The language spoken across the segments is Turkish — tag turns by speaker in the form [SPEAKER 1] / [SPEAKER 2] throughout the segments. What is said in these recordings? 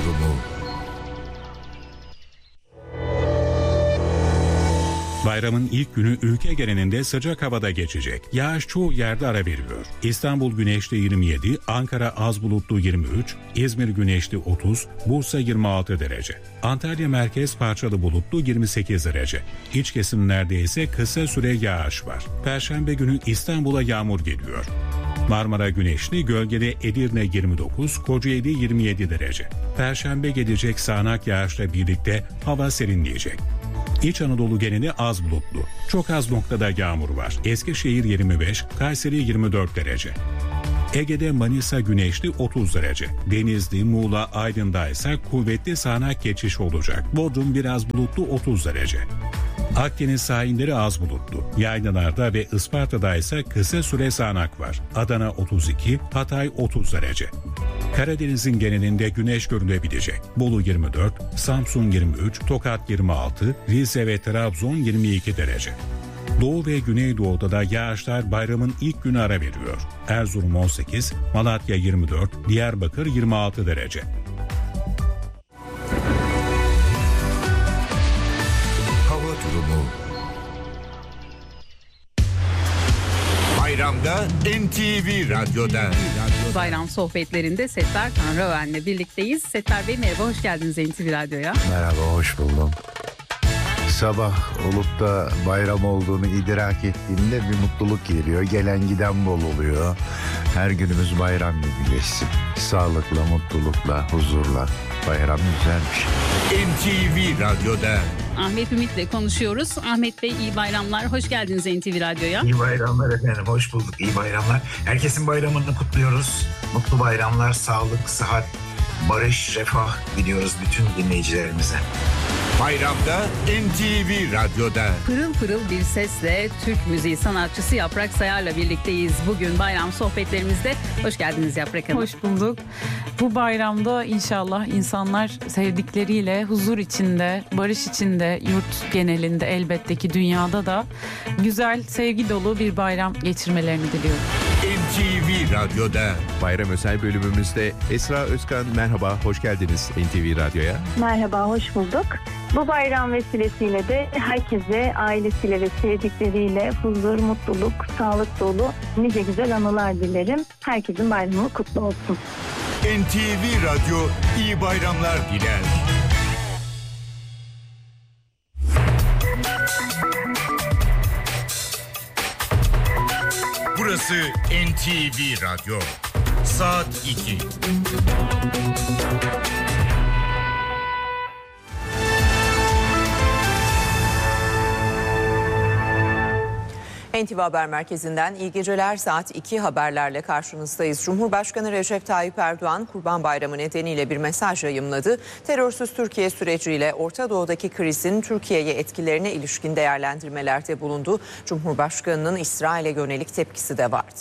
[SPEAKER 1] durumu.
[SPEAKER 2] Bayramın ilk günü ülke genelinde sıcak havada geçecek. Yağış çoğu yerde ara veriyor. İstanbul güneşli 27, Ankara az bulutlu 23, İzmir güneşli 30, Bursa 26 derece. Antalya merkez parçalı bulutlu 28 derece. İç kesimlerde ise kısa süre yağış var. Perşembe günü İstanbul'a yağmur geliyor. Marmara güneşli, gölgede Edirne 29, Kocaeli 27 derece. Perşembe gelecek sağanak yağışla birlikte hava serinleyecek. İç Anadolu geneli az bulutlu. Çok az noktada yağmur var. Eskişehir 25, Kayseri 24 derece. Ege'de Manisa güneşli 30 derece. Denizli, Muğla, Aydın'da ise kuvvetli sağanak geçiş olacak. Bodrum biraz bulutlu 30 derece. Akdeniz sahilleri az bulutlu. Yaylalarda ve Isparta'da ise kısa süre sağanak var. Adana 32, Hatay 30 derece. Karadeniz'in genelinde güneş görülebilecek. Bolu 24, Samsun 23, Tokat 26, Rize ve Trabzon 22 derece. Doğu ve Güneydoğu'da da yağışlar bayramın ilk günü ara veriyor. Erzurum 18, Malatya 24, Diyarbakır 26 derece.
[SPEAKER 1] Hava durumu. Bayramda NTV Radyo'da.
[SPEAKER 3] Bayram sohbetlerinde Settar Tanrıören'le birlikteyiz. Settar Bey merhaba, hoş geldiniz NTV Radyo'ya.
[SPEAKER 4] Merhaba, hoş buldum. Sabah olup da bayram olduğunu idrak ettiğinde bir mutluluk geliyor. Gelen giden bol oluyor. Her günümüz bayram gibi geçsin. Sağlıkla, mutlulukla, huzurla. Bayram güzel bir şey.
[SPEAKER 1] NTV Radyo'da.
[SPEAKER 3] Ahmet Ümit'le konuşuyoruz. Ahmet Bey iyi bayramlar, hoş geldiniz NTV Radyo'ya.
[SPEAKER 5] İyi bayramlar efendim, hoş bulduk. İyi bayramlar. Herkesin bayramını kutluyoruz. Mutlu bayramlar, sağlık, sıhhat, barış, refah diliyoruz bütün dinleyicilerimize.
[SPEAKER 1] Bayramda NTV Radyo'da.
[SPEAKER 3] Pırıl pırıl bir sesle Türk müziği sanatçısı Yaprak Sayar'la birlikteyiz. Bugün bayram sohbetlerimizde. Hoş geldiniz Yaprak Hanım.
[SPEAKER 6] Hoş bulduk. Bu bayramda inşallah insanlar sevdikleriyle huzur içinde, barış içinde, yurt genelinde elbette ki dünyada da güzel, sevgi dolu bir bayram geçirmelerini diliyorum.
[SPEAKER 1] NTV Radyo'da.
[SPEAKER 7] Bayram özel bölümümüzde Esra Özkan merhaba, hoş geldiniz NTV Radyo'ya.
[SPEAKER 8] Merhaba, hoş bulduk. Bu bayram vesilesiyle de herkese ailesiyle ve sevdikleriyle huzur, mutluluk, sağlık dolu nice güzel anılar dilerim. Herkesin bayramı kutlu olsun.
[SPEAKER 1] NTV Radyo iyi bayramlar diler. Burası NTV Radyo. Saat 2.
[SPEAKER 9] NTV Haber Merkezi'nden iyi geceler. Saat 2 haberlerle karşınızdayız. Cumhurbaşkanı Recep Tayyip Erdoğan Kurban Bayramı nedeniyle bir mesaj yayımladı. Terörsüz Türkiye süreciyle Orta Doğu'daki krizin Türkiye'ye etkilerine ilişkin değerlendirmelerde bulundu. Cumhurbaşkanının İsrail'e yönelik tepkisi de vardı.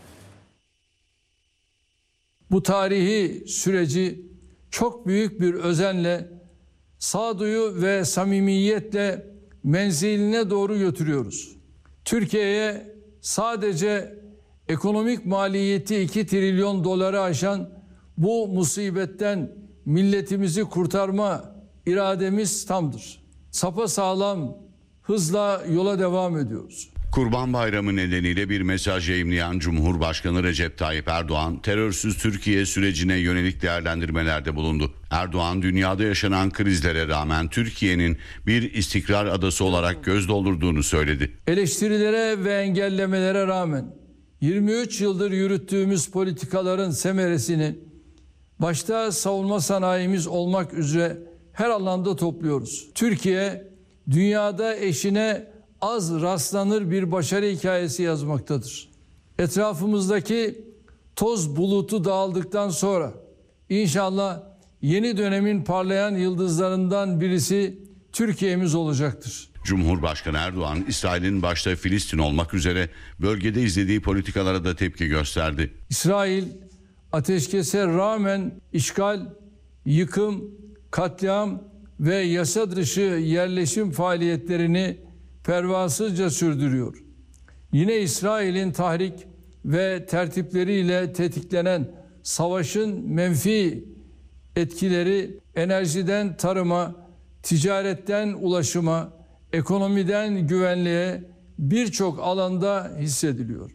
[SPEAKER 10] Bu tarihi süreci çok büyük bir özenle, sağduyu ve samimiyetle menziline doğru götürüyoruz. Türkiye'ye sadece ekonomik maliyeti 2 trilyon doları aşan bu musibetten milletimizi kurtarma irademiz tamdır. Sapasağlam hızla yola devam ediyoruz.
[SPEAKER 11] Kurban Bayramı nedeniyle bir mesaj yayımlayan Cumhurbaşkanı Recep Tayyip Erdoğan, terörsüz Türkiye sürecine yönelik değerlendirmelerde bulundu. Erdoğan, dünyada yaşanan krizlere rağmen Türkiye'nin bir istikrar adası olarak göz doldurduğunu söyledi.
[SPEAKER 10] Eleştirilere ve engellemelere rağmen 23 yıldır yürüttüğümüz politikaların semeresini başta savunma sanayimiz olmak üzere her alanda topluyoruz. Türkiye, dünyada eşine az rastlanır bir başarı hikayesi yazmaktadır. Etrafımızdaki toz bulutu dağıldıktan sonra inşallah yeni dönemin parlayan yıldızlarından birisi Türkiye'miz olacaktır.
[SPEAKER 11] Cumhurbaşkanı Erdoğan, İsrail'in başta Filistin olmak üzere bölgede izlediği politikalara da tepki gösterdi.
[SPEAKER 10] İsrail ateşkese rağmen işgal, yıkım, katliam ve yasa dışı yerleşim faaliyetlerini pervasızca sürdürüyor. Yine İsrail'in tahrik ve tertipleriyle tetiklenen savaşın menfi etkileri enerjiden tarıma, ticaretten ulaşıma, ekonomiden güvenliğe birçok alanda hissediliyor.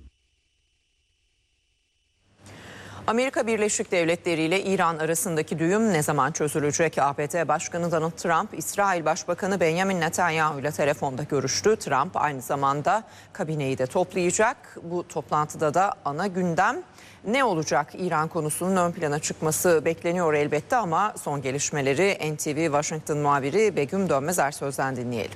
[SPEAKER 9] Amerika Birleşik Devletleri ile İran arasındaki düğüm ne zaman çözülecek? ABD Başkanı Donald Trump, İsrail Başbakanı Benjamin Netanyahu ile telefonda görüştü. Trump aynı zamanda kabineyi de toplayacak. Bu toplantıda da ana gündem ne olacak? İran konusunun ön plana çıkması bekleniyor elbette ama son gelişmeleri NTV Washington muhabiri Begüm Dönmez Ersöz'den dinleyelim.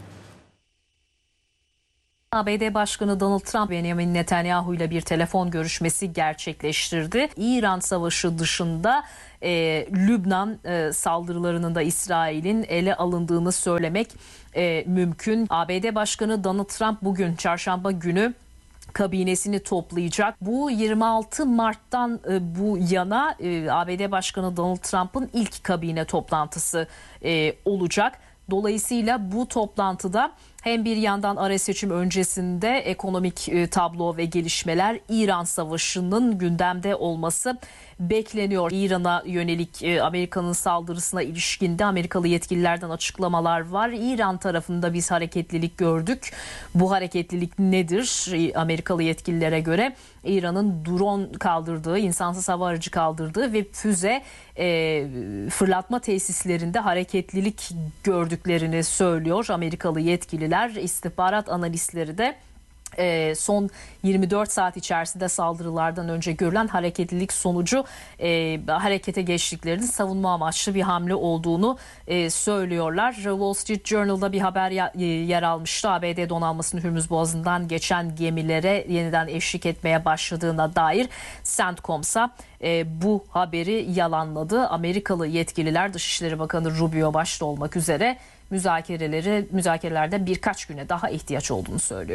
[SPEAKER 12] ABD Başkanı Donald Trump, Benjamin Netanyahu ile bir telefon görüşmesi gerçekleştirdi. İran Savaşı dışında Lübnan saldırılarının da İsrail'in ele alındığını söylemek mümkün. ABD Başkanı Donald Trump bugün çarşamba günü kabinesini toplayacak. Bu 26 Mart'tan bu yana ABD Başkanı Donald Trump'ın ilk kabine toplantısı olacak. Dolayısıyla bu toplantıda hem bir yandan ara seçim öncesinde ekonomik tablo ve gelişmeler, İran Savaşı'nın gündemde olması bekleniyor. İran'a yönelik Amerika'nın saldırısına ilişkinde Amerikalı yetkililerden açıklamalar var. İran tarafında biz hareketlilik gördük. Bu hareketlilik nedir? Amerikalı yetkililere göre İran'ın drone kaldırdığı, insansız hava aracı kaldırdığı ve füze fırlatma tesislerinde hareketlilik gördüklerini söylüyor Amerikalı yetkililer. İstihbarat analistleri de son 24 saat içerisinde saldırılardan önce görülen hareketlilik sonucu harekete geçtiklerinin savunma amaçlı bir hamle olduğunu söylüyorlar. Wall Street Journal'da bir haber yer almıştı. ABD donanmasının Hürmüz Boğazı'ndan geçen gemilere yeniden eşlik etmeye başladığına dair. CENTCOM'sa bu haberi yalanladı. Amerikalı yetkililer Dışişleri Bakanı Rubio başta olmak üzere müzakerelerde birkaç güne daha ihtiyaç olduğunu söylüyor.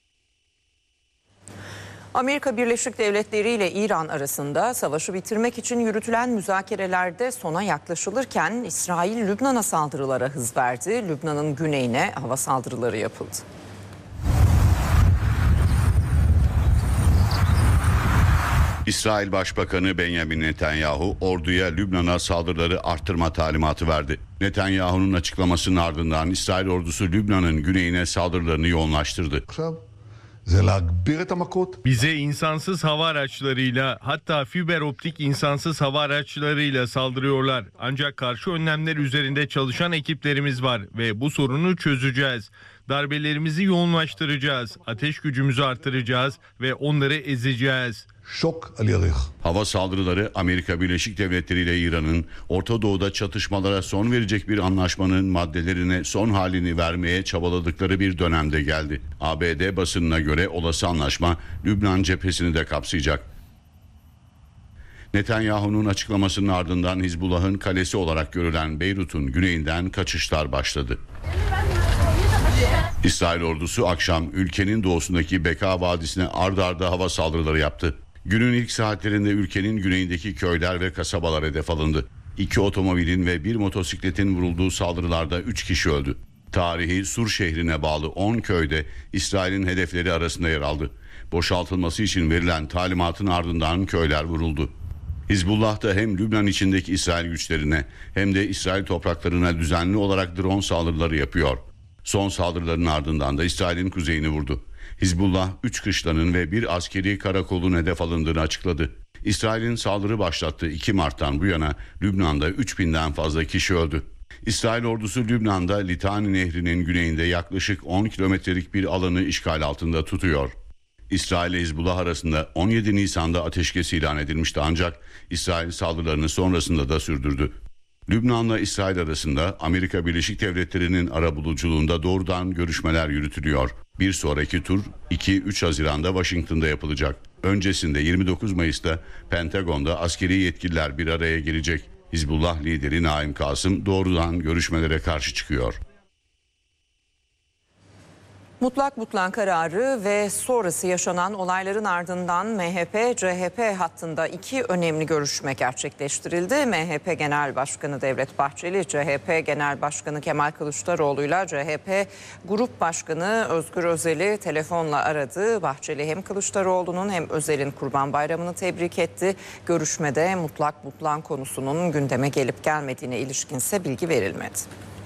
[SPEAKER 9] Amerika Birleşik Devletleri ile İran arasında savaşı bitirmek için yürütülen müzakerelerde sona yaklaşılırken İsrail Lübnan'a saldırılara hız verdi. Lübnan'ın güneyine hava saldırıları yapıldı.
[SPEAKER 11] İsrail Başbakanı Benjamin Netanyahu orduya Lübnan'a saldırıları arttırma talimatı verdi. Netanyahu'nun açıklamasının ardından İsrail ordusu Lübnan'ın güneyine saldırılarını yoğunlaştırdı.
[SPEAKER 13] Bize insansız hava araçlarıyla, hatta fiber optik insansız hava araçlarıyla saldırıyorlar. Ancak karşı önlemler üzerinde çalışan ekiplerimiz var ve bu sorunu çözeceğiz. Darbelerimizi yoğunlaştıracağız, ateş gücümüzü artıracağız ve onları ezeceğiz.
[SPEAKER 11] Hava saldırıları Amerika Birleşik Devletleri ile İran'ın Orta Doğu'da çatışmalara son verecek bir anlaşmanın maddelerine son halini vermeye çabaladıkları bir dönemde geldi. ABD basınına göre olası anlaşma Lübnan cephesini de kapsayacak. Netanyahu'nun açıklamasının ardından Hizbullah'ın kalesi olarak görülen Beyrut'un güneyinden kaçışlar başladı. İsrail ordusu akşam ülkenin doğusundaki Beka Vadisi'ne ard arda hava saldırıları yaptı. Günün ilk saatlerinde ülkenin güneyindeki köyler ve kasabalar hedef alındı. 2 otomobilin ve 1 motosikletin vurulduğu saldırılarda 3 kişi öldü. Tarihi Sur şehrine bağlı 10 köyde İsrail'in hedefleri arasında yer aldı. Boşaltılması için verilen talimatın ardından köyler vuruldu. Hizbullah da hem Lübnan içindeki İsrail güçlerine hem de İsrail topraklarına düzenli olarak drone saldırıları yapıyor. Son saldırıların ardından da İsrail'in kuzeyini vurdu. Hizbullah 3 kışlanın ve bir askeri karakolun hedef alındığını açıkladı. İsrail'in saldırı başlattığı 2 Mart'tan bu yana Lübnan'da 3000'den fazla kişi öldü. İsrail ordusu Lübnan'da Litani Nehri'nin güneyinde yaklaşık 10 kilometrelik bir alanı işgal altında tutuyor. İsrail ile Hizbullah arasında 17 Nisan'da ateşkes ilan edilmişti ancak İsrail saldırılarını sonrasında da sürdürdü. Lübnan'la İsrail arasında Amerika Birleşik Devletleri'nin arabuluculuğunda doğrudan görüşmeler yürütülüyor. Bir sonraki tur 2-3 Haziran'da Washington'da yapılacak. Öncesinde 29 Mayıs'ta Pentagon'da askeri yetkililer bir araya gelecek. Hizbullah lideri Naim Kasım doğrudan görüşmelere karşı çıkıyor.
[SPEAKER 9] Mutlak kararı ve sonrası yaşanan olayların ardından MHP-CHP hattında 2 önemli görüşme gerçekleştirildi. MHP Genel Başkanı Devlet Bahçeli, CHP Genel Başkanı Kemal Kılıçdaroğlu'yla CHP Grup Başkanı Özgür Özel'i telefonla aradı. Bahçeli hem Kılıçdaroğlu'nun hem Özel'in Kurban Bayramı'nı tebrik etti. Görüşmede mutlak konusunun gündeme gelip gelmediğine ilişkinse bilgi verilmedi.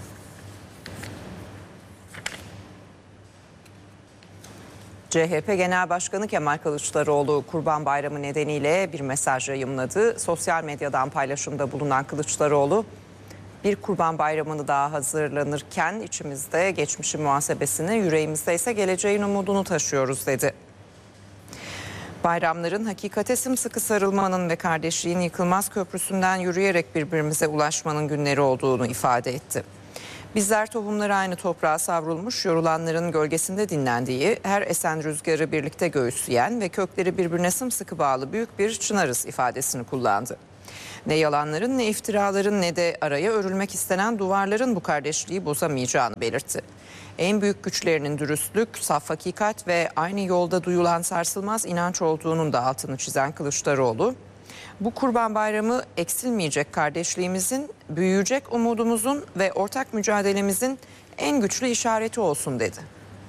[SPEAKER 9] CHP Genel Başkanı Kemal Kılıçdaroğlu Kurban Bayramı nedeniyle bir mesaj yayımladı. Sosyal medyadan paylaşımda bulunan Kılıçdaroğlu, bir Kurban Bayramı'nı daha hazırlanırken içimizde geçmişin muhasebesini, yüreğimizde ise geleceğin umudunu taşıyoruz dedi. Bayramların hakikate sımsıkı sarılmanın ve kardeşliğin yıkılmaz köprüsünden yürüyerek birbirimize ulaşmanın günleri olduğunu ifade etti. Bizler tohumları aynı toprağa savrulmuş, yorulanların gölgesinde dinlendiği, her esen rüzgarı birlikte göğüsleyen ve kökleri birbirine sımsıkı bağlı büyük bir çınarız ifadesini kullandı. Ne yalanların ne iftiraların ne de araya örülmek istenen duvarların bu kardeşliği bozamayacağını belirtti. En büyük güçlerinin dürüstlük, saf hakikat ve aynı yolda duyulan sarsılmaz inanç olduğunun da altını çizen Kılıçdaroğlu, bu Kurban Bayramı eksilmeyecek kardeşliğimizin, büyüyecek umudumuzun ve ortak mücadelemizin en güçlü işareti olsun dedi.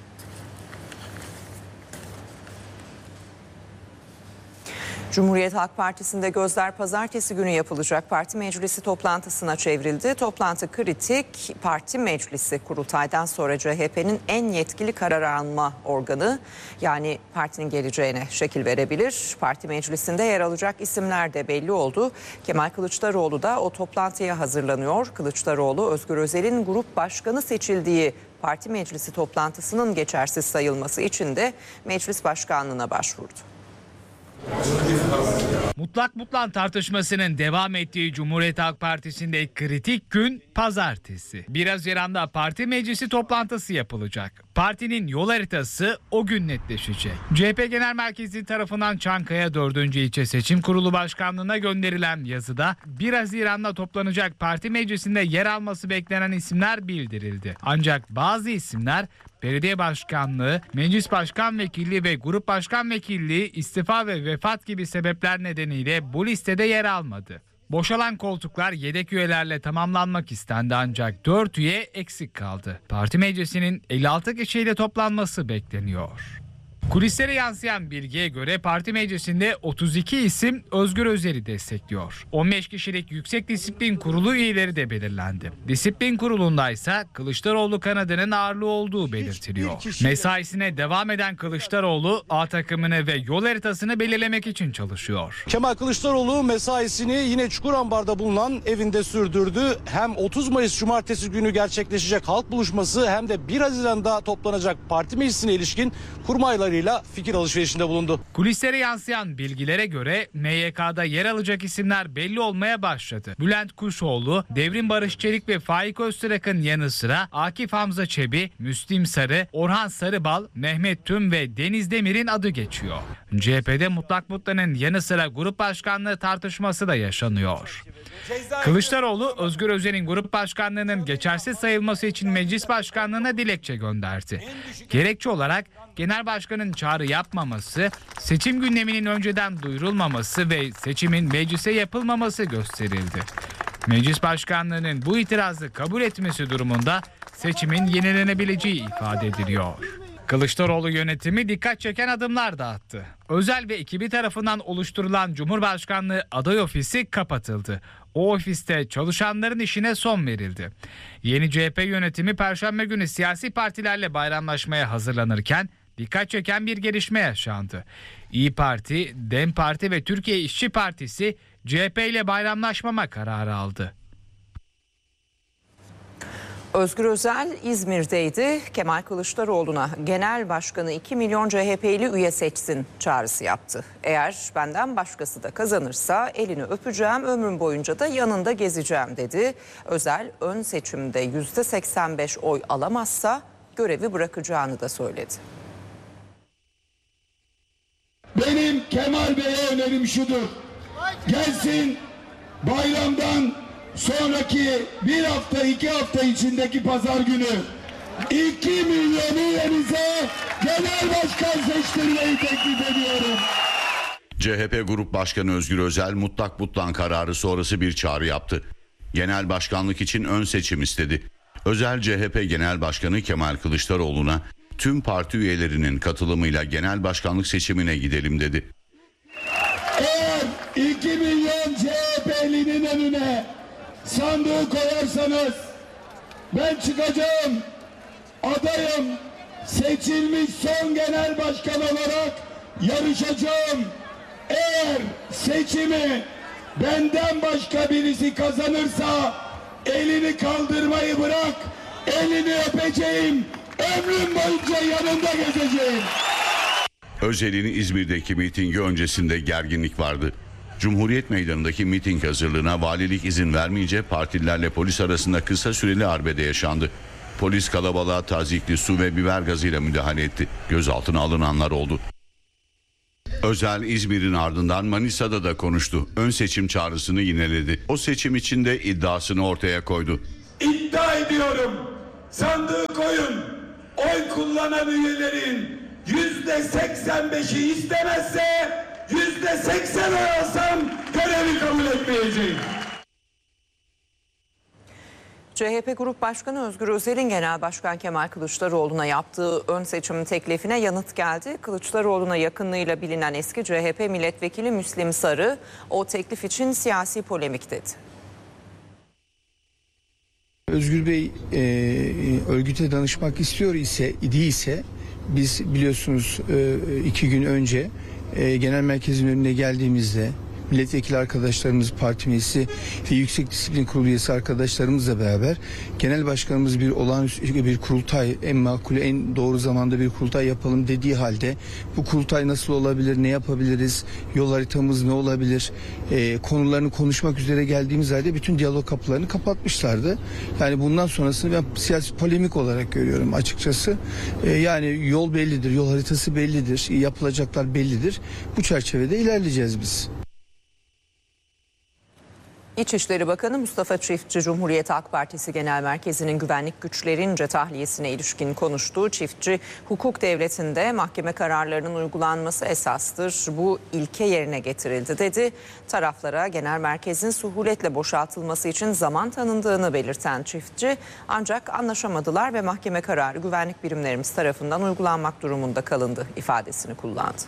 [SPEAKER 9] Cumhuriyet Halk Partisi'nde gözler pazartesi günü yapılacak parti meclisi toplantısına çevrildi. Toplantı kritik. Parti meclisi kurultaydan sonra CHP'nin en yetkili karar alma organı, yani partinin geleceğine şekil verebilir. Parti meclisinde yer alacak isimler de belli oldu. Kemal Kılıçdaroğlu da o toplantıya hazırlanıyor. Kılıçdaroğlu, Özgür Özel'in grup başkanı seçildiği parti meclisi toplantısının geçersiz sayılması için de meclis başkanlığına başvurdu.
[SPEAKER 14] Mutlak tartışmasının devam ettiği Cumhuriyet Halk Partisi'nde kritik gün pazartesi. 1 Haziran'da parti meclisi toplantısı yapılacak. Partinin yol haritası o gün netleşecek. CHP Genel Merkezi tarafından Çankaya 4. İlçe Seçim Kurulu Başkanlığı'na gönderilen yazıda 1 Haziran'da toplanacak parti meclisinde yer alması beklenen isimler bildirildi. Ancak bazı isimler belediye başkanlığı, meclis başkan vekilliği ve grup başkan vekilliği, istifa ve vefat gibi sebepler nedeniyle bu listede yer almadı. Boşalan koltuklar yedek üyelerle tamamlanmak istendi ancak 4 üye eksik kaldı. Parti meclisinin 56 kişiyle toplanması bekleniyor. Kulislere yansıyan bilgiye göre parti meclisinde 32 isim Özgür Özel'i destekliyor. 15 kişilik Yüksek Disiplin Kurulu üyeleri de belirlendi. Disiplin Kurulu'nda ise Kılıçdaroğlu kanadının ağırlığı olduğu belirtiliyor. Mesaisine devam eden Kılıçdaroğlu A takımını ve yol haritasını belirlemek için çalışıyor.
[SPEAKER 15] Kemal Kılıçdaroğlu mesaisini yine Çukurambar'da bulunan evinde sürdürdü. Hem 30 Mayıs Cumartesi günü gerçekleşecek halk buluşması hem de 1 Haziran'da toplanacak parti meclisine ilişkin kurmaylarıyla fikir alışverişinde bulundu.
[SPEAKER 14] Kulislere yansıyan bilgilere göre MYK'da yer alacak isimler belli olmaya başladı. Bülent Kuşoğlu, Devrim Barış Çelik ve Faik Öztürk'ün yanı sıra Akif Hamza Çebi, Müslim Sarı, Orhan Sarıbal, Mehmet Tüm ve Deniz Demir'in adı geçiyor. CHP'de Mutlak'ın yanı sıra grup başkanlığı tartışması da yaşanıyor. Kılıçdaroğlu, Özgür Özel'in grup başkanlığının geçersiz sayılması için meclis başkanlığına dilekçe gönderdi. Gerekçe olarak genel başkanın çağrı yapmaması, seçim gündeminin önceden duyurulmaması ve seçimin meclise yapılmaması gösterildi. Meclis başkanlığının bu itirazı kabul etmesi durumunda seçimin yenilenebileceği ifade ediliyor. Kılıçdaroğlu yönetimi dikkat çeken adımlar da attı. Özel ve ekibi tarafından oluşturulan Cumhurbaşkanlığı aday ofisi kapatıldı. O ofiste çalışanların işine son verildi. Yeni CHP yönetimi Perşembe günü siyasi partilerle bayramlaşmaya hazırlanırken dikkat çeken bir gelişme yaşandı. İYİ Parti, DEM Parti ve Türkiye İşçi Partisi CHP ile bayramlaşmama kararı aldı.
[SPEAKER 9] Özgür Özel İzmir'deydi. Kemal Kılıçdaroğlu'na genel başkanı 2 milyon CHP'li üye seçsin çağrısı yaptı. Eğer benden başkası da kazanırsa elini öpeceğim, ömrüm boyunca da yanında gezeceğim dedi. Özel ön seçimde %85 oy alamazsa görevi bırakacağını da söyledi.
[SPEAKER 16] Benim Kemal Bey'e önerim şudur. Gelsin bayramdan sonraki 1 hafta 2 hafta içindeki pazar günü 2 milyon üyenize genel başkan seçtirmeyi teklif ediyorum.
[SPEAKER 11] CHP Grup Başkanı Özgür Özel mutlak butlan kararı sonrası bir çağrı yaptı. Genel başkanlık için ön seçim istedi. Özel CHP Genel Başkanı Kemal Kılıçdaroğlu'na tüm parti üyelerinin katılımıyla genel başkanlık seçimine gidelim dedi.
[SPEAKER 16] Eğer 2 milyon CHP'linin önüne sandığı koyarsanız ben çıkacağım, adayım, seçilmiş son genel başkan olarak yarışacağım. Eğer seçimi benden başka birisi kazanırsa elini kaldırmayı bırak, elini öpeceğim, ömrüm boyunca yanında gezeceğim.
[SPEAKER 11] Özel'in İzmir'deki mitingi öncesinde gerginlik vardı. Cumhuriyet Meydanı'ndaki miting hazırlığına valilik izin vermeyince partililerle polis arasında kısa süreli arbede yaşandı. Polis kalabalığa tazikli su ve biber gazıyla müdahale etti. Gözaltına alınanlar oldu. Özel İzmir'in ardından Manisa'da da konuştu. Ön seçim çağrısını yineledi. O seçim için de iddiasını ortaya koydu.
[SPEAKER 16] İddia ediyorum, sandığı koyun, oy kullanan üyelerin %85'i istemezse %80 oy alsam görevi kabul etmeyeceğim.
[SPEAKER 9] CHP Grup Başkanı Özgür Özel'in Genel Başkan Kemal Kılıçdaroğlu'na yaptığı ön seçim teklifine yanıt geldi. Kılıçdaroğlu'na yakınlığıyla bilinen eski CHP milletvekili Müslim Sarı o teklif için siyasi polemik dedi.
[SPEAKER 17] Özgür Bey örgüte danışmak istiyor idiyse biz biliyorsunuz 2 gün önce genel merkezin önüne geldiğimizde milletvekili arkadaşlarımız, parti meclisi ve Yüksek Disiplin Kurulu üyesi arkadaşlarımızla beraber genel başkanımız bir olağanüstü bir kurultay, en makul, en doğru zamanda bir kurultay yapalım dediği halde bu kurultay nasıl olabilir, ne yapabiliriz, yol haritamız ne olabilir, konularını konuşmak üzere geldiğimiz halde bütün diyalog kapılarını kapatmışlardı. Yani bundan sonrasını ben siyasi polemik olarak görüyorum açıkçası. Yani yol bellidir, yol haritası bellidir, yapılacaklar bellidir. Bu çerçevede ilerleyeceğiz biz.
[SPEAKER 9] İçişleri Bakanı Mustafa Çiftçi, Cumhuriyet Halk Partisi Genel Merkezi'nin güvenlik güçlerince tahliyesine ilişkin konuştu. Çiftçi, hukuk devletinde mahkeme kararlarının uygulanması esastır. Bu ilke yerine getirildi dedi. Taraflara genel merkezin suhuletle boşaltılması için zaman tanındığını belirten Çiftçi, ancak anlaşamadılar ve mahkeme kararı güvenlik birimlerimiz tarafından uygulanmak durumunda kalındı ifadesini kullandı.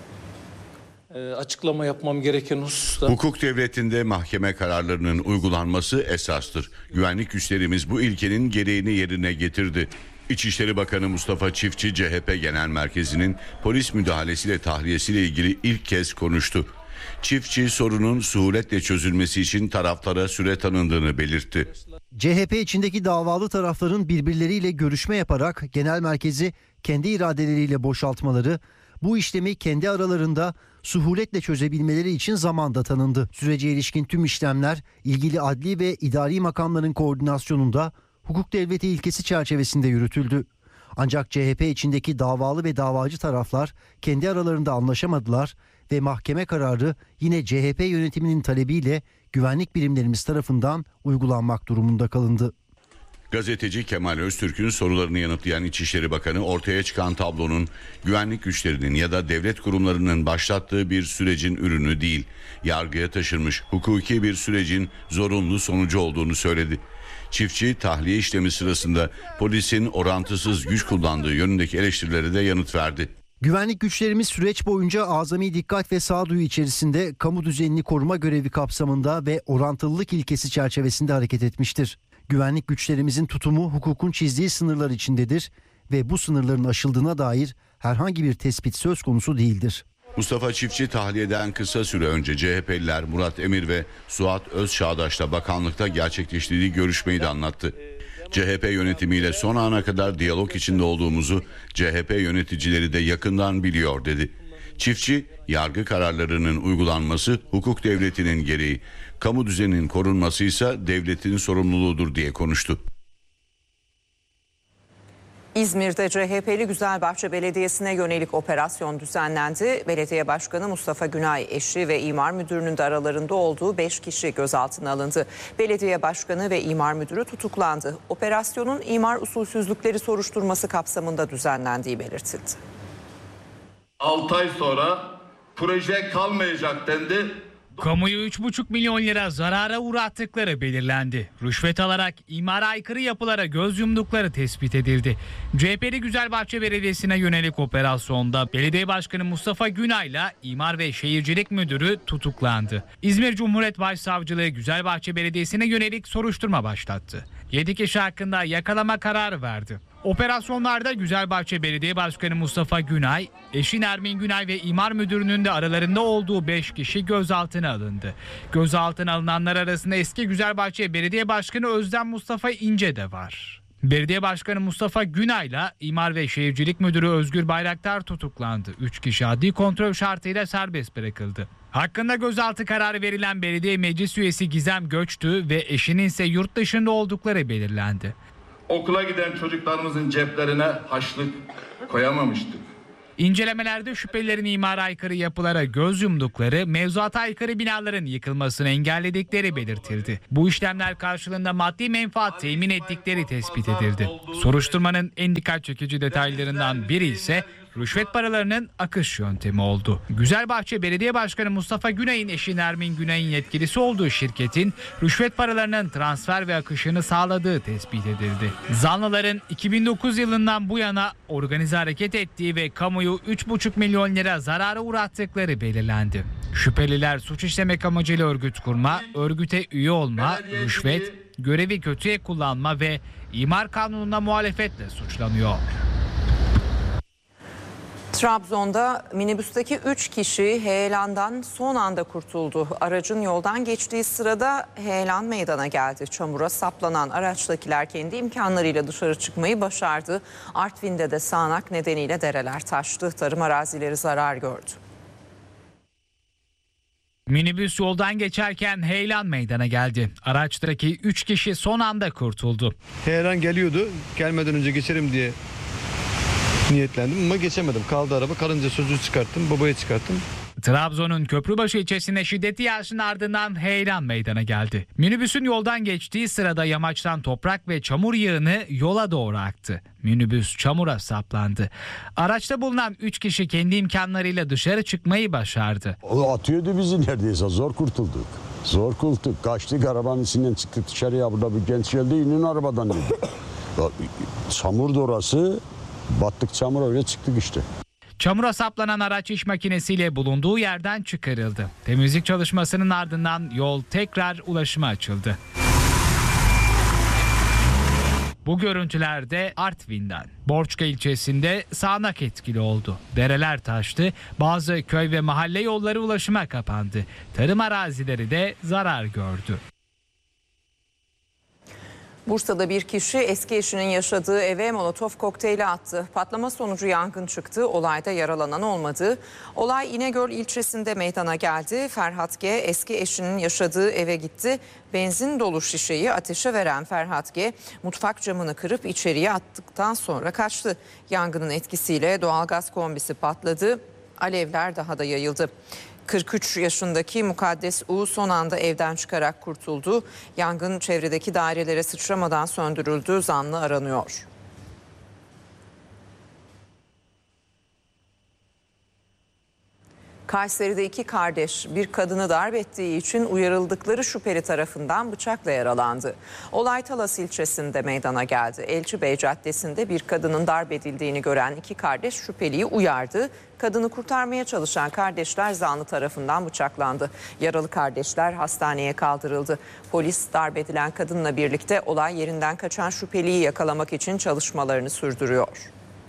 [SPEAKER 18] Açıklama yapmam gereken hususta.
[SPEAKER 11] Hukuk devletinde mahkeme kararlarının uygulanması esastır. Güvenlik güçlerimiz bu ilkenin gereğini yerine getirdi. İçişleri Bakanı Mustafa Çiftçi, CHP Genel Merkezi'nin polis müdahalesiyle tahliyesiyle ilgili ilk kez konuştu. Çiftçi, sorunun suhuletle çözülmesi için taraflara süre tanındığını belirtti.
[SPEAKER 19] CHP içindeki davalı tarafların birbirleriyle görüşme yaparak genel merkezi kendi iradeleriyle boşaltmaları, bu işlemi kendi aralarında suhuletle çözebilmeleri için zamanda tanındı. Sürece ilişkin tüm işlemler ilgili adli ve idari makamların koordinasyonunda hukuk devleti ilkesi çerçevesinde yürütüldü. Ancak CHP içindeki davalı ve davacı taraflar kendi aralarında anlaşamadılar ve mahkeme kararı yine CHP yönetiminin talebiyle güvenlik birimlerimiz tarafından uygulanmak durumunda kalındı.
[SPEAKER 11] Gazeteci Kemal Öztürk'ün sorularını yanıtlayan İçişleri Bakanı, ortaya çıkan tablonun güvenlik güçlerinin ya da devlet kurumlarının başlattığı bir sürecin ürünü değil, yargıya taşınmış hukuki bir sürecin zorunlu sonucu olduğunu söyledi. Çiftçi, tahliye işlemi sırasında polisin orantısız güç kullandığı yönündeki eleştirilere de yanıt verdi.
[SPEAKER 19] Güvenlik güçlerimiz süreç boyunca azami dikkat ve sağduyu içerisinde kamu düzenini koruma görevi kapsamında ve orantılılık ilkesi çerçevesinde hareket etmiştir. Güvenlik güçlerimizin tutumu hukukun çizdiği sınırlar içindedir ve bu sınırların aşıldığına dair herhangi bir tespit söz konusu değildir.
[SPEAKER 11] Mustafa Çiftçi, tahliyeden kısa süre önce CHP'liler Murat Emir ve Suat Özçağdaş'la bakanlıkta gerçekleştirdiği görüşmeyi de anlattı. CHP yönetimiyle son ana kadar diyalog içinde olduğumuzu CHP yöneticileri de yakından biliyor dedi. Çiftçi, yargı kararlarının uygulanması hukuk devletinin gereği, kamu düzeninin korunması ise devletin sorumluluğudur diye konuştu.
[SPEAKER 9] İzmir'de CHP'li Güzelbahçe Belediyesi'ne yönelik operasyon düzenlendi. Belediye Başkanı Mustafa Günay, eşi ve imar müdürünün de aralarında olduğu 5 kişi gözaltına alındı. Belediye Başkanı ve imar müdürü tutuklandı. Operasyonun imar usulsüzlükleri soruşturması kapsamında düzenlendiği belirtildi.
[SPEAKER 20] 6 ay sonra proje kalmayacak dendi.
[SPEAKER 14] Kamuyu 3,5 milyon lira zarara uğrattıkları belirlendi. Rüşvet alarak imara aykırı yapılara göz yumdukları tespit edildi. CHP'li Güzelbahçe Belediyesi'ne yönelik operasyonda Belediye Başkanı Mustafa Günay'la İmar ve Şehircilik Müdürü tutuklandı. İzmir Cumhuriyet Başsavcılığı Güzelbahçe Belediyesi'ne yönelik soruşturma başlattı. 7 kişi hakkında yakalama kararı verdi. Operasyonlarda Güzelbahçe Belediye Başkanı Mustafa Günay, eşi Nermin Günay ve imar müdürünün de aralarında olduğu 5 kişi gözaltına alındı. Gözaltına alınanlar arasında eski Güzelbahçe Belediye Başkanı Özlem Mustafa İnce de var. Belediye Başkanı Mustafa Günay'la İmar ve Şehircilik Müdürü Özgür Bayraktar tutuklandı. 3 kişi adli kontrol şartıyla serbest bırakıldı. Hakkında gözaltı kararı verilen belediye meclis üyesi Gizem Göçtü ve eşinin ise yurt dışında oldukları belirlendi.
[SPEAKER 20] Okula giden çocuklarımızın ceplerine haçlık koyamamıştık.
[SPEAKER 14] İncelemelerde şüphelilerin imara aykırı yapılara göz yumdukları, mevzuata aykırı binaların yıkılmasını engelledikleri belirtildi. Bu işlemler karşılığında maddi menfaat temin ettikleri tespit edildi. Soruşturmanın en dikkat çekici detaylarından biri ise rüşvet paralarının akış yöntemi oldu. Güzelbahçe Belediye Başkanı Mustafa Günay'ın eşi Nermin Günay'ın yetkilisi olduğu şirketin rüşvet paralarının transfer ve akışını sağladığı tespit edildi. Zanlıların 2009 yılından bu yana organize hareket ettiği ve kamuyu 3,5 milyon lira zarara uğrattıkları belirlendi. Şüpheliler suç işlemek amacıyla örgüt kurma, örgüte üye olma, rüşvet, görevi kötüye kullanma ve imar kanununa muhalefetle suçlanıyor.
[SPEAKER 9] Trabzon'da minibüsteki 3 kişi heyelandan son anda kurtuldu. Aracın yoldan geçtiği sırada heyelan meydana geldi. Çamura saplanan araçtakiler kendi imkanlarıyla dışarı çıkmayı başardı. Artvin'de de sağanak nedeniyle dereler taştı. Tarım arazileri zarar gördü.
[SPEAKER 14] Minibüs yoldan geçerken heyelan meydana geldi. Araçtaki 3 kişi son anda kurtuldu.
[SPEAKER 21] Heyelan geliyordu. Gelmeden önce geçerim diye niyetlendim ama geçemedim. Kaldı araba. Kalınca sözü çıkarttım. Babaya çıkarttım.
[SPEAKER 14] Trabzon'un Köprübaşı ilçesinde şiddetli yağışın ardından heyelan meydana geldi. Minibüsün yoldan geçtiği sırada yamaçtan toprak ve çamur yığını yola doğru aktı. Minibüs çamura saplandı. Araçta bulunan 3 kişi kendi imkanlarıyla dışarı çıkmayı başardı.
[SPEAKER 22] O atıyordu bizi neredeyse. Zor kurtulduk. Zor kurtulduk. Kaçtık, arabanın içinden çıktık dışarıya. Burada bir genç geldi, inin arabadan dedi. Çamurdu orası. Battık çamura, öyle çıktık işte.
[SPEAKER 14] Çamura saplanan araç iş makinesiyle bulunduğu yerden çıkarıldı. Temizlik çalışmasının ardından yol tekrar ulaşıma açıldı. Bu görüntüler de Artvin'den. Borçka ilçesinde sağanak etkili oldu. Dereler taştı, bazı köy ve mahalle yolları ulaşıma kapandı. Tarım arazileri de zarar gördü.
[SPEAKER 9] Bursa'da bir kişi eski eşinin yaşadığı eve molotof kokteyli attı. Patlama sonucu yangın çıktı. Olayda yaralanan olmadı. Olay İnegöl ilçesinde meydana geldi. Ferhat G. eski eşinin yaşadığı eve gitti. Benzin dolu şişeyi ateşe veren Ferhat G. mutfak camını kırıp içeriye attıktan sonra kaçtı. Yangının etkisiyle doğalgaz kombisi patladı. Alevler daha da yayıldı. 43 yaşındaki Mukaddes U son anda evden çıkarak kurtuldu. Yangın çevredeki dairelere sıçramadan söndürüldü. Zanlı aranıyor. Kayseri'de 2 kardeş bir kadını darp ettiği için uyarıldıkları şüpheli tarafından bıçakla yaralandı. Olay Talas ilçesinde meydana geldi. Elçibey Caddesi'nde bir kadının darp edildiğini gören 2 kardeş şüpheliyi uyardı. Kadını kurtarmaya çalışan kardeşler zanlı tarafından bıçaklandı. Yaralı kardeşler hastaneye kaldırıldı. Polis darp edilen kadınla birlikte olay yerinden kaçan şüpheliyi yakalamak için çalışmalarını sürdürüyor.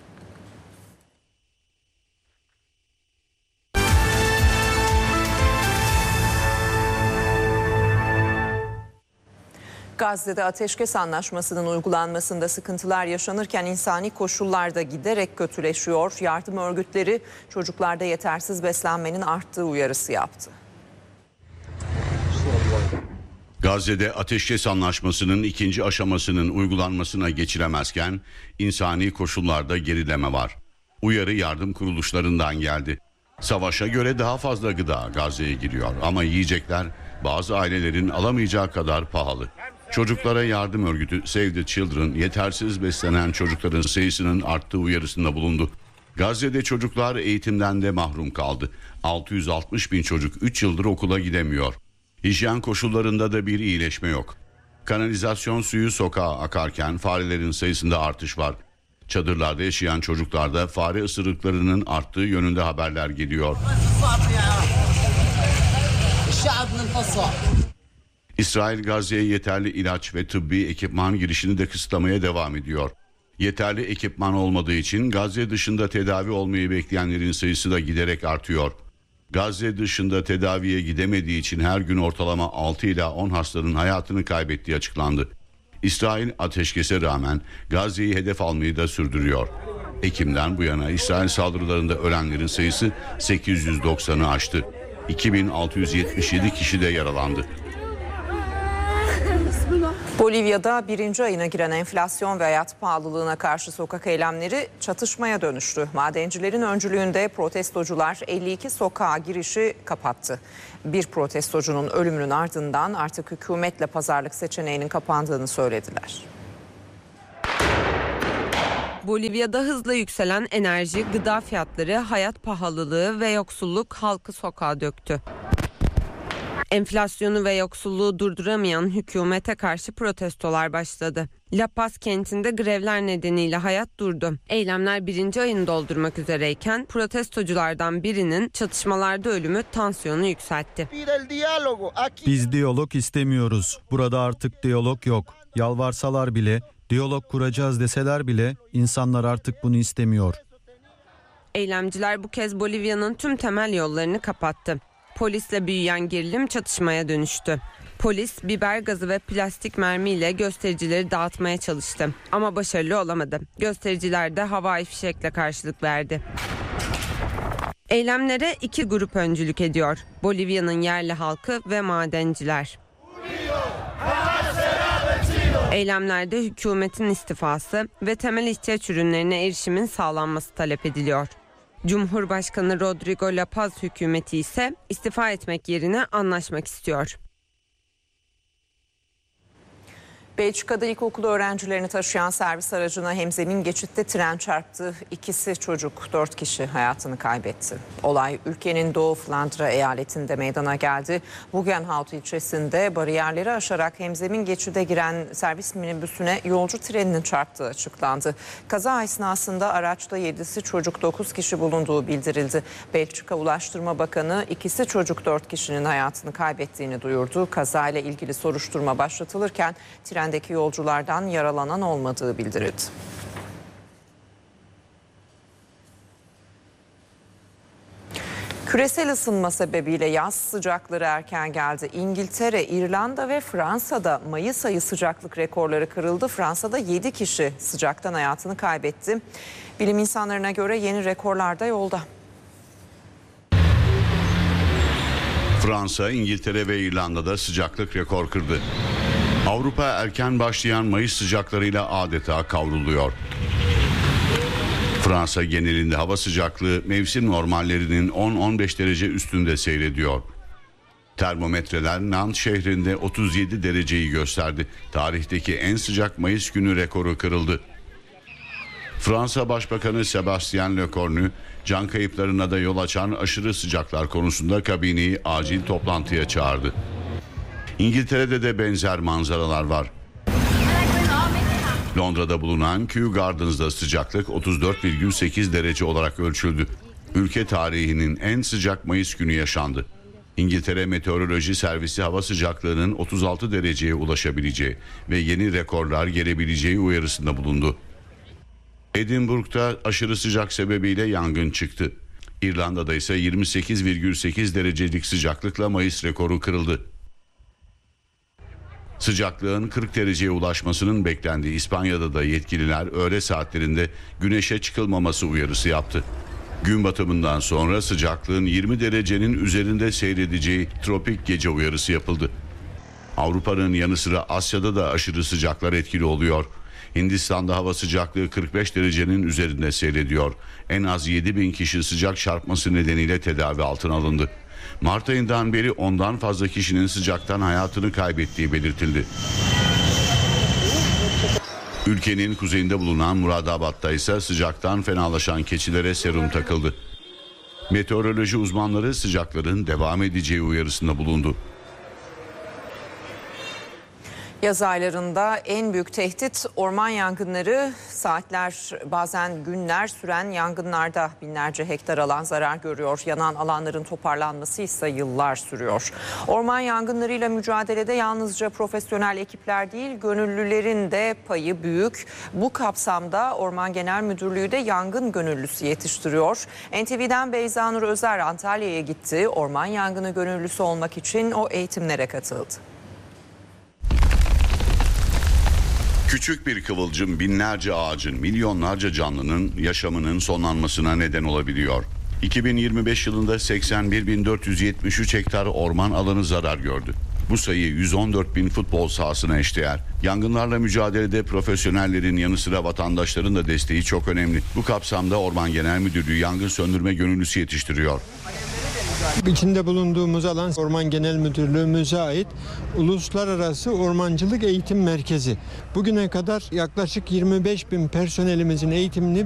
[SPEAKER 9] Gazze'de ateşkes anlaşmasının uygulanmasında sıkıntılar yaşanırken insani koşullar da giderek kötüleşiyor. Yardım örgütleri çocuklarda yetersiz beslenmenin arttığı uyarısı yaptı.
[SPEAKER 11] Gazze'de ateşkes anlaşmasının ikinci aşamasının uygulanmasına geçilemezken insani koşullarda gerileme var. Uyarı yardım kuruluşlarından geldi. Savaşa göre daha fazla gıda Gazze'ye giriyor ama yiyecekler bazı ailelerin alamayacağı kadar pahalı. Çocuklara yardım örgütü Save the Children yetersiz beslenen çocukların sayısının arttığı uyarısında bulundu. Gazze'de çocuklar eğitimden de mahrum kaldı. 660 bin çocuk 3 yıldır okula gidemiyor. Hijyen koşullarında da bir iyileşme yok. Kanalizasyon suyu sokağa akarken farelerin sayısında artış var. Çadırlarda yaşayan çocuklarda fare ısırıklarının arttığı yönünde haberler geliyor. İsrail Gazze'ye yeterli ilaç ve tıbbi ekipman girişini de kısıtlamaya devam ediyor. Yeterli ekipman olmadığı için Gazze dışında tedavi olmayı bekleyenlerin sayısı da giderek artıyor. Gazze dışında tedaviye gidemediği için her gün ortalama 6 ila 10 hastanın hayatını kaybettiği açıklandı. İsrail ateşkese rağmen Gazze'yi hedef almayı da sürdürüyor. Ekim'den bu yana İsrail saldırılarında ölenlerin sayısı 890'ı aştı. 2677 kişi de yaralandı.
[SPEAKER 9] Bolivya'da birinci ayına giren enflasyon ve hayat pahalılığına karşı sokak eylemleri çatışmaya dönüştü. Madencilerin öncülüğünde protestocular 52 sokağa girişi kapattı. Bir protestocunun ölümünün ardından artık hükümetle pazarlık seçeneğinin kapandığını söylediler.
[SPEAKER 2] Bolivya'da hızla yükselen enerji, gıda fiyatları, hayat pahalılığı ve yoksulluk halkı sokağa döktü. Enflasyonu ve yoksulluğu durduramayan hükümete karşı protestolar başladı. La Paz kentinde grevler nedeniyle hayat durdu. Eylemler birinci ayını doldurmak üzereyken protestoculardan birinin çatışmalarda ölümü tansiyonu yükseltti.
[SPEAKER 4] Biz diyalog istemiyoruz. Burada artık diyalog yok. Yalvarsalar bile, diyalog kuracağız deseler bile insanlar artık bunu istemiyor.
[SPEAKER 2] Eylemciler bu kez Bolivya'nın tüm temel yollarını kapattı. Polisle büyüyen gerilim çatışmaya dönüştü. Polis biber gazı ve plastik mermiyle göstericileri dağıtmaya çalıştı ama başarılı olamadı. Göstericiler de havai fişekle karşılık verdi. Eylemlere iki grup öncülük ediyor. Bolivya'nın yerli halkı ve madenciler. Eylemlerde hükümetin istifası ve temel ihtiyaç ürünlerine erişimin sağlanması talep ediliyor. Cumhurbaşkanı Rodrigo La Paz hükümeti ise istifa etmek yerine anlaşmak istiyor.
[SPEAKER 9] Belçika'da ilkokul öğrencilerini taşıyan servis aracına hemzemin geçitte tren çarptı. İkisi çocuk, 4 kişi hayatını kaybetti. Olay ülkenin Doğu Flandra eyaletinde meydana geldi. Bugenhout ilçesinde bariyerleri aşarak hemzemin geçide giren servis minibüsüne yolcu treninin çarptığı açıklandı. Kaza esnasında araçta 7'si çocuk 9 kişi bulunduğu bildirildi. Belçika Ulaştırma Bakanı ikisi çocuk 4 kişinin hayatını kaybettiğini duyurdu. Kazayla ilgili soruşturma başlatılırken trendeki yolculardan yaralanan olmadığı bildirildi. Küresel ısınma sebebiyle yaz sıcakları erken geldi. İngiltere, İrlanda ve Fransa'da Mayıs ayı sıcaklık rekorları kırıldı. Fransa'da 7 kişi sıcaktan hayatını kaybetti. Bilim insanlarına göre yeni rekorlar da yolda.
[SPEAKER 11] Fransa, İngiltere ve İrlanda'da sıcaklık rekor kırdı. Avrupa erken başlayan Mayıs sıcaklarıyla adeta kavruluyor. Fransa genelinde hava sıcaklığı mevsim normallerinin 10-15 derece üstünde seyrediyor. Termometreler Nantes şehrinde 37 dereceyi gösterdi. Tarihteki en sıcak Mayıs günü rekoru kırıldı. Fransa Başbakanı Sébastien Lecornu, can kayıplarına da yol açan aşırı sıcaklar konusunda kabineyi acil toplantıya çağırdı. İngiltere'de de benzer manzaralar var. Londra'da bulunan Kew Gardens'da sıcaklık 34,8 derece olarak ölçüldü. Ülke tarihinin en sıcak Mayıs günü yaşandı. İngiltere Meteoroloji Servisi hava sıcaklığının 36 dereceye ulaşabileceği ve yeni rekorlar gelebileceği uyarısında bulundu. Edinburgh'da aşırı sıcak sebebiyle yangın çıktı. İrlanda'da ise 28,8 derecelik sıcaklıkla Mayıs rekoru kırıldı. Sıcaklığın 40 dereceye ulaşmasının beklendiği İspanya'da da yetkililer öğle saatlerinde güneşe çıkılmaması uyarısı yaptı. Gün batımından sonra sıcaklığın 20 derecenin üzerinde seyredeceği tropik gece uyarısı yapıldı. Avrupa'nın yanı sıra Asya'da da aşırı sıcaklar etkili oluyor. Hindistan'da hava sıcaklığı 45 derecenin üzerinde seyrediyor. En az 7.000 kişi sıcak çarpması nedeniyle tedavi altına alındı. Mart ayından beri 10'dan fazla kişinin sıcaktan hayatını kaybettiği belirtildi. Ülkenin kuzeyinde bulunan Muradabad'da ise sıcaktan fenalaşan keçilere serum takıldı. Meteoroloji uzmanları sıcakların devam edeceği uyarısında bulundu.
[SPEAKER 9] Yaz aylarında en büyük tehdit orman yangınları. Saatler, bazen günler süren yangınlarda binlerce hektar alan zarar görüyor. Yanan alanların toparlanması ise yıllar sürüyor. Orman yangınlarıyla mücadelede yalnızca profesyonel ekipler değil, gönüllülerin de payı büyük. Bu kapsamda Orman Genel Müdürlüğü de yangın gönüllüsü yetiştiriyor. NTV'den Beyza Nur Özer Antalya'ya gitti. Orman yangını gönüllüsü olmak için o eğitimlere katıldı.
[SPEAKER 11] Küçük bir kıvılcım binlerce ağacın, milyonlarca canlının yaşamının sonlanmasına neden olabiliyor. 2025 yılında 81.473 hektar orman alanı zarar gördü. Bu sayı 114.000 futbol sahasına eşdeğer. Yangınlarla mücadelede profesyonellerin yanı sıra vatandaşların da desteği çok önemli. Bu kapsamda Orman Genel Müdürlüğü yangın söndürme gönüllüsü yetiştiriyor.
[SPEAKER 3] İçinde bulunduğumuz alan Orman Genel Müdürlüğümüze ait Uluslararası Ormancılık Eğitim Merkezi. Bugüne kadar yaklaşık 25.000 personelimizin eğitimini